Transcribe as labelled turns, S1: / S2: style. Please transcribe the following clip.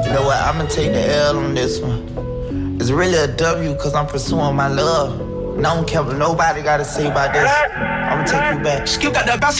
S1: You know what, I'ma take the L on this one. It's really a W cause I'm pursuing my love. And I don't care what nobody gotta say about this. I'ma take you back.
S2: Skip got that bass